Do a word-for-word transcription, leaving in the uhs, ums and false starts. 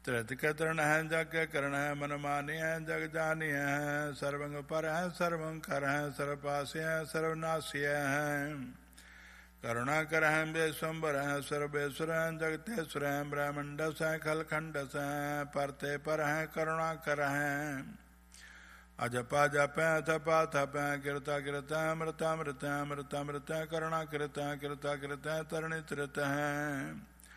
ਧ੍ਰਿਤ ਕੇ ਤਰਨ ਹੈ ਜਗ ਕੇ ਕਰਨ ਹੈ ਮਨ ਮਾਨਿ ਹੈ ਜਗ ਜਾਨਿ ਹੈ ਸਰਵੰਗ ਪਰ ਹੈ ਸਰਵੰ ਕਰ ਹੈ ਸਰਵ ਪਾਸਿ ਹੈ ਸਰਵ ਨਾਸਿ ਹੈ ਕਰੁਣਾ ਕਰ ਹੈ ਬੇਸੰਬਰ ਹੈ ਸਰਬੇਸੁਰ ਹੈ ਜਗਤੇਸੁਰ ਹੈ ਬ੍ਰਹਮੰਡਸ ਹੈ ਖਲਖੰਡਸ ਹੈ ਪਰਤੇ ਪਰ ਹੈ ਕਰੁਣਾ ਕਰ ਹੈ ਅਜਪਾ ਜਪੈ ਥਪਾ ਥਪੈ ਕਿਰਤਾ ਕਿਰਤੈ ਅੰਮ੍ਰਿਤਾ ਅੰਮ੍ਰਿਤੈ ਅੰਮ੍ਰਿਤਾ ਅੰਮ੍ਰਿਤੈ ਕਰੁਣਾ ਕਿਰਤੈ ਕਿਰਤਾ ਕਿਰਤੈ ਤਰਣਿ ਤ੍ਰਿਤ ਹੈ